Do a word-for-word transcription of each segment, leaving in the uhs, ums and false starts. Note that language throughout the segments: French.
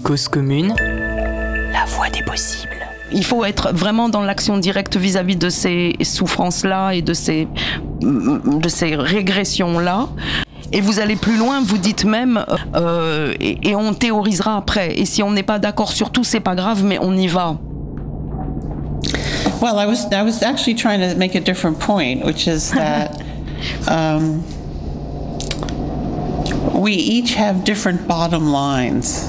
Cause commune, la voie des possibles. Il faut être vraiment dans l'action directe vis-à-vis de ces souffrances-là et de ces, de ces régressions-là. Et vous allez plus loin, vous dites même, euh, et, et on théorisera après. Et si on n'est pas d'accord sur tout, c'est pas grave, mais on y va. Well, I was I was actually trying to make a different point, which is that um, we each have different bottom lines,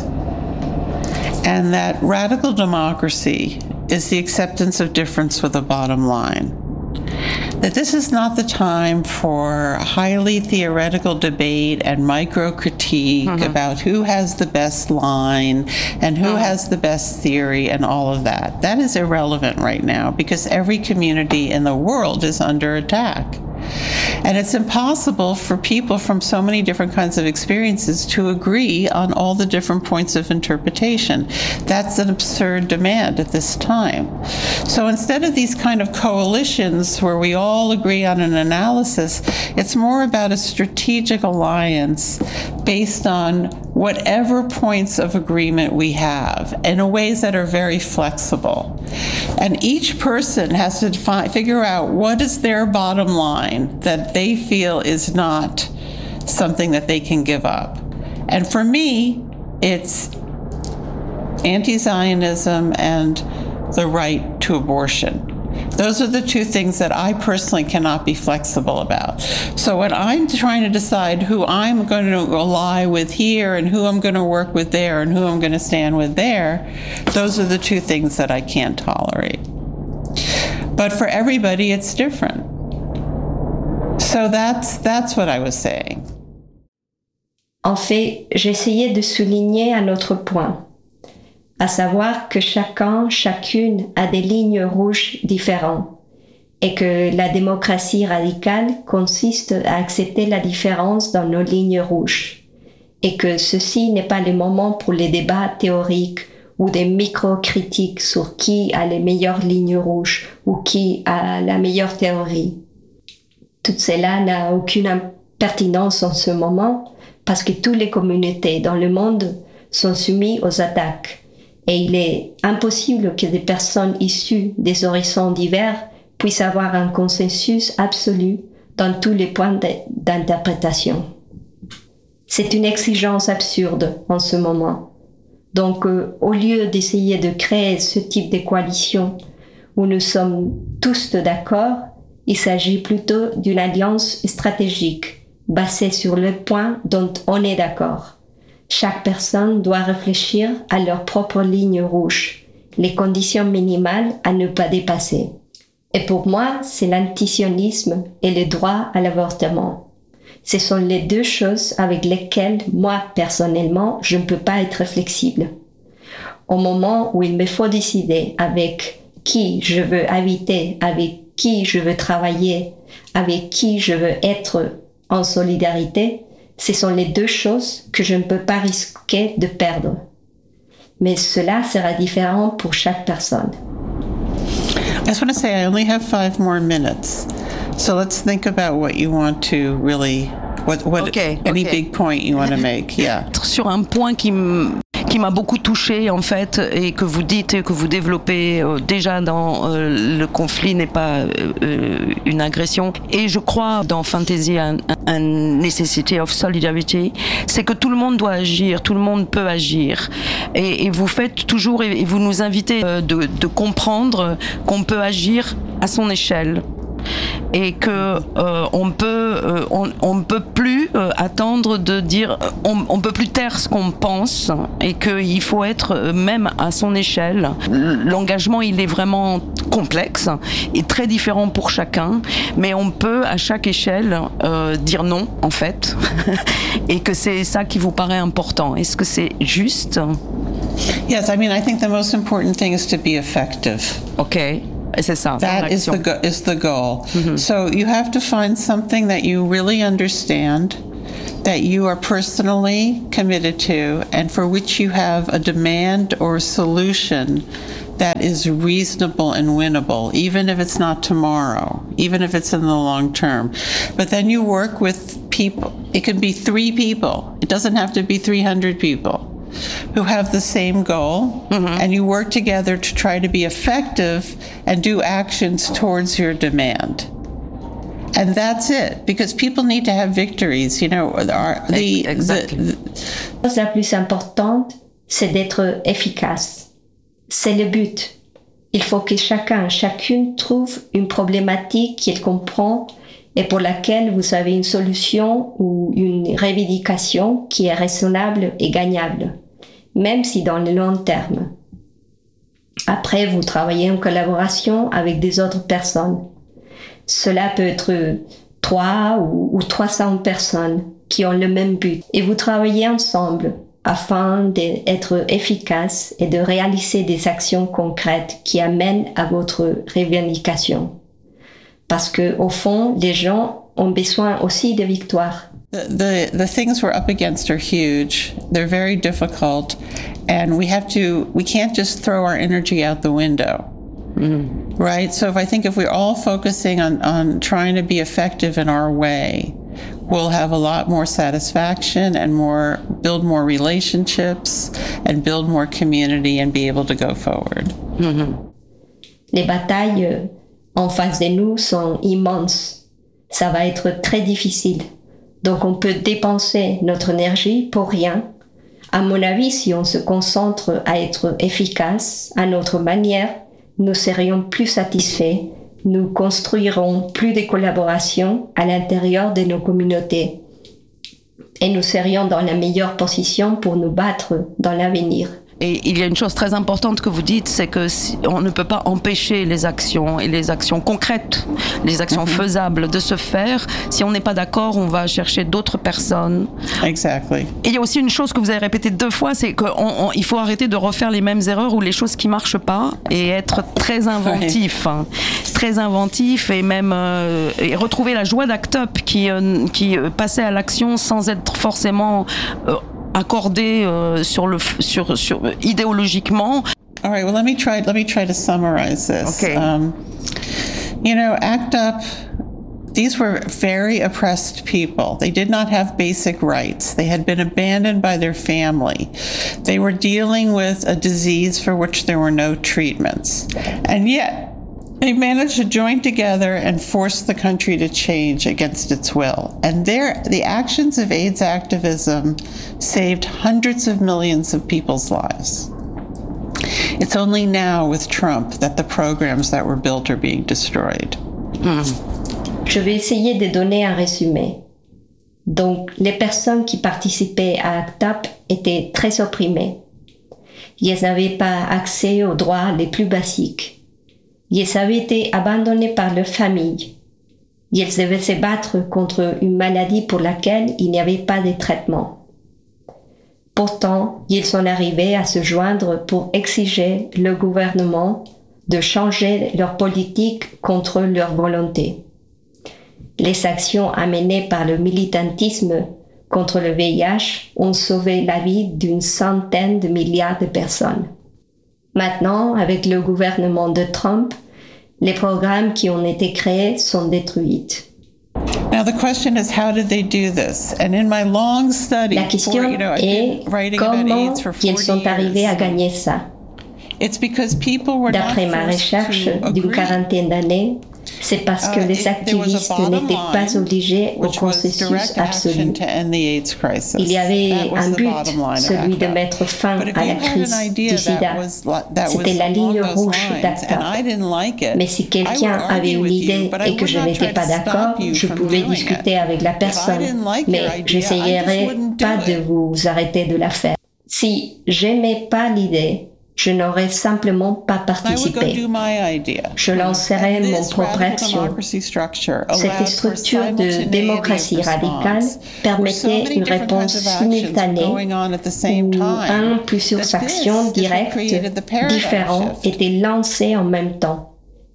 and that radical democracy is the acceptance of difference with a bottom line. That this is not the time for highly theoretical debate and micro-critique mm-hmm. about who has the best line and who mm-hmm. has the best theory and all of that. That is irrelevant right now because every community in the world is under attack. And it's impossible for people from so many different kinds of experiences to agree on all the different points of interpretation. That's an absurd demand at this time. So instead of these kind of coalitions where we all agree on an analysis, it's more about a strategic alliance based on whatever points of agreement we have in ways that are very flexible. And each person has to fi- figure out what is their bottom line that they feel is not something that they can give up. And for me, it's anti-Zionism and the right to abortion. Those are the two things that I personally cannot be flexible about. So when I'm trying to decide who I'm going to ally with here and who I'm going to work with there and who I'm going to stand with there, those are the two things that I can't tolerate. But for everybody, it's different. So that's, that's what I was saying. En fait, j'essayais de souligner un autre point, à savoir que chacun, chacune a des lignes rouges différentes et que la démocratie radicale consiste à accepter la différence dans nos lignes rouges et que ceci n'est pas le moment pour les débats théoriques ou des micro-critiques sur qui a les meilleures lignes rouges ou qui a la meilleure théorie. Tout cela n'a aucune pertinence en ce moment parce que toutes les communautés dans le monde sont soumises aux attaques. Et il est impossible que des personnes issues des horizons divers puissent avoir un consensus absolu dans tous les points d'interprétation. C'est une exigence absurde en ce moment. Donc, euh, au lieu d'essayer de créer ce type de coalition où nous sommes tous d'accord, il s'agit plutôt d'une alliance stratégique basée sur le point dont on est d'accord. Chaque personne doit réfléchir à leur propre ligne rouge, les conditions minimales à ne pas dépasser. Et pour moi, c'est l'antisionisme et le droit à l'avortement. Ce sont les deux choses avec lesquelles, moi, personnellement, je ne peux pas être flexible. Au moment où il me faut décider avec qui je veux habiter, avec qui je veux travailler, avec qui je veux être en solidarité, ce sont les deux choses que je ne peux pas risquer de perdre. Mais cela sera différent pour chaque personne. I just want to say I only have five more minutes. So let's think about what you want to really, what, what okay, any okay. big point you want to make. Yeah. Sur un point qui m- qui m'a beaucoup touchée en fait et que vous dites et que vous développez euh, déjà dans euh, le conflit n'est pas euh, une agression et je crois dans Fantasy un, un necessity of solidarity, c'est que tout le monde doit agir, tout le monde peut agir et, et vous faites toujours et, et vous nous invitez euh, de, de comprendre qu'on peut agir à son échelle. Et que euh, on peut, euh, on, on peut plus euh, attendre de dire, on, on peut plus taire ce qu'on pense, et qu'il faut être euh, même à son échelle. L'engagement, il est vraiment complexe et très différent pour chacun, mais on peut à chaque échelle euh, dire non, en fait, et que c'est ça qui vous paraît important. Est-ce que c'est juste? Yes, I mean, I think the most important thing is to be effective. Okay. C'est ça. That is the, go- is the goal. Mm-hmm. So you have to find something that you really understand, that you are personally committed to, and for which you have a demand or a solution that is reasonable and winnable, even if it's not tomorrow, even if it's in the long term. But then you work with people. It can be three people. It doesn't have to be three hundred people. who have the same goal, mm-hmm. and you work together to try to be effective and do actions towards your demand. And that's it, because people need to have victories, you know. Our, the, exactly. the, the... La plus importante, c'est d'être efficace. C'est le but. Il faut que chacun, chacune trouve une problématique qu'il comprend et pour laquelle vous avez une solution ou une revendication qui est raisonnable et gagnable, même si dans le long terme. Après, vous travaillez en collaboration avec des autres personnes. Cela peut être trois ou, ou trois cents personnes qui ont le même but et vous travaillez ensemble afin d'être efficace et de réaliser des actions concrètes qui amènent à votre revendication. Parce que, au fond, les gens ont besoin aussi de victoires. The, the, the things we're up against are huge. They're very difficult. And we have to, we can't just throw our energy out the window. Mm-hmm. Right? So if I think if we're all focusing on, on trying to be effective in our way, we'll have a lot more satisfaction and more, build more relationships and build more community and be able to go forward. Mm-hmm. Les batailles en face de nous sont immenses. Ça va être très difficile. Donc on peut dépenser notre énergie pour rien. À mon avis, si on se concentre à être efficace à notre manière, nous serions plus satisfaits, nous construirons plus de collaborations à l'intérieur de nos communautés et nous serions dans la meilleure position pour nous battre dans l'avenir. Et il y a une chose très importante que vous dites, c'est que si, on ne peut pas empêcher les actions et les actions concrètes, les actions mm-hmm. faisables de se faire. Si on n'est pas d'accord, on va chercher d'autres personnes. Exactly. Et il y a aussi une chose que vous avez répétée deux fois, c'est qu'il faut arrêter de refaire les mêmes erreurs ou les choses qui marchent pas et être très inventif, hein, très inventif et même euh, et retrouver la joie d'Act Up qui euh, qui euh, passait à l'action sans être forcément euh, accordé euh, sur le sur sur idéologiquement. All right, well let me try let me try to summarize this. Okay. Um, you know, ACT UP, these were very oppressed people. They did not have basic rights. They had been abandoned by their family. They were dealing with a disease for which there were no treatments. And yet they managed to join together and force the country to change against its will. And their, the actions of AIDS activism saved hundreds of millions of people's lives. It's only now with Trump that the programs that were built are being destroyed. Mm. Je vais essayer de donner un résumé. Donc, les personnes qui participaient à ACT UP étaient très opprimées. Ils n'avaient pas accès aux droits les plus basiques. Ils avaient été abandonnés par leur famille. Ils devaient se battre contre une maladie pour laquelle il n'y avait pas de traitement. Pourtant, ils sont arrivés à se joindre pour exiger le gouvernement de changer leur politique contre leur volonté. Les actions amenées par le militantisme contre le V I H ont sauvé la vie d'une centaine de milliards de personnes. Maintenant, avec le gouvernement de Trump, les programmes qui ont été créés sont détruits. Now the question is, how did they do this? And in my long study, La question for, you know, I've est been writing about comment AIDS for ils forty sont arrivés years. à gagner ça. It's because people were not D'après ma forced recherche to d'une agree. quarantaine d'années, c'est parce que Uh, les it- there was a activistes bottom n'étaient pas line, obligés au which was consensus direct action absolu. to end the AIDS crisis. Il y avait That was un the but, bottom line of celui de ACT UP. mettre fin But if à you la had crise an idea du that sida. was li- that C'était was la ligne along those rouge lines, d'ACT and UP. I didn't like it, Mais si I quelqu'un would avait argue une with you, idée but I et que would je not n'étais try pas to d'accord, stop you je from pouvais doing discuter it. avec la If I personne, didn't like your mais idea, I just j'essayerais wouldn't do pas de it. vous arrêter de la faire. Si j'aimais pas l'idée, je n'aurais simplement pas I would go participé. do my idea. Je lancerai And mon this propre radical action. democracy structure Cette allowed for structure de simultaneity démocratie of radicale response, permettait where so many une different réponse kinds of actions were simultanée going on at the same où time, un ou plusieurs that this actions is what directes created the paradigm différentes shift. étaient lancées en même temps.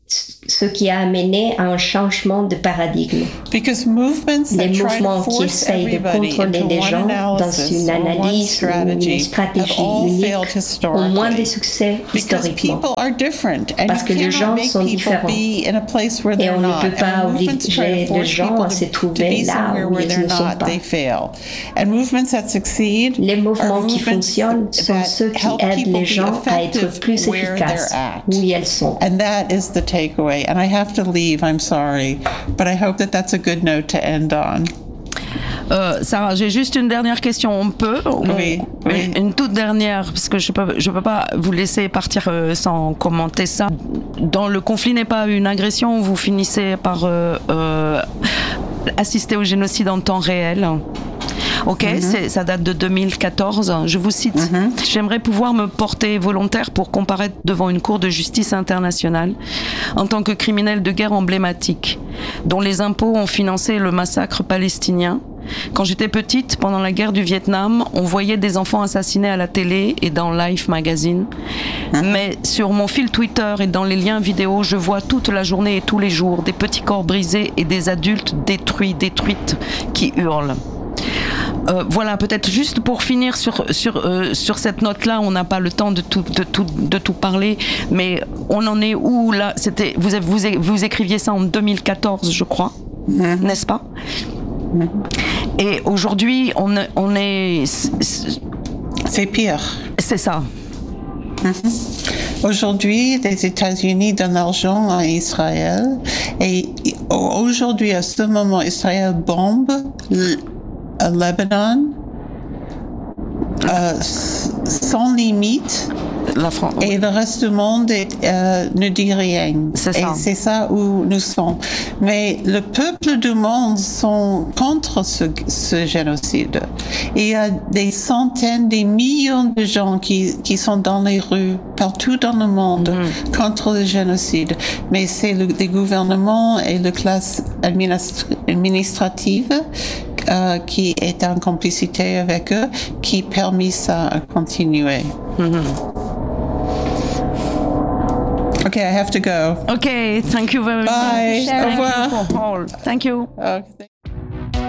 ce qui a amené à un changement de paradigme. Because movements Les that try to mouvements qui force essayent de everybody contrôler into les one gens dans analysis une or one analyse ou une strategy have stratégie all unique failed ont moins de historically. succès Because historiquement. people are different, and Parce que you les cannot gens make sont people différents. be in a place where Et they're on ne not. peut pas And when movements try obliger to les force gens people à se to, to trouver be là somewhere où where ils they're ne sont not, pas. they fail. And movements that succeed Les mouvements are qui movements fonctionnent sont that ceux qui help aident people les be gens à être effective plus where efficaces they're at. où elles sont. And that is the takeaway. And I have to leave, I'm sorry. But I hope that that's a good note to end on. Euh, Sarah, j'ai juste une dernière question. On peut on, Oui, oui. Une toute dernière, parce que je peux, je peux pas vous laisser partir euh, sans commenter ça. Dans le conflit n'est pas une agression, vous finissez par euh, euh, assister au génocide en temps réel. Ok, mm-hmm. c'est, ça date de deux mille quatorze. Je vous cite. Mm-hmm. J'aimerais pouvoir me porter volontaire pour comparaître devant une cour de justice internationale en tant que criminel de guerre emblématique, dont les impôts ont financé le massacre palestinien. Quand j'étais petite, pendant la guerre du Vietnam, on voyait des enfants assassinés à la télé et dans Life Magazine. Mm-hmm. Mais sur mon fil Twitter et dans les liens vidéo, je vois toute la journée et tous les jours des petits corps brisés et des adultes détruits, détruites qui hurlent. Euh, voilà, peut-être juste pour finir sur sur euh, sur cette note-là, on n'a pas le temps de tout de tout de tout parler, mais on en est où là? C'était vous vous vous écriviez ça en deux mille quatorze, je crois, mmh. n'est-ce pas? Mmh. Et aujourd'hui, on on est c'est pire. C'est ça. Mmh. Aujourd'hui, les États-Unis donnent l'argent à Israël et aujourd'hui, à ce moment, Israël bombe le à Lebanon, euh, sans limite, la France, et oui. Le reste du monde est, euh, ne dit rien. C'est ça. Et c'est ça où nous sommes. Mais le peuple du monde sont contre ce, ce génocide. Il y a des centaines, des millions de gens qui, qui sont dans les rues, partout dans le monde, mm-hmm. contre le génocide. Mais c'est le, les gouvernements et la classe administra- administrative Euh, qui est en complicité avec eux, qui permet ça à continuer. Mm-hmm. Okay, I have to go. Okay, thank you very Bye. much. Au revoir. Thank you. Okay.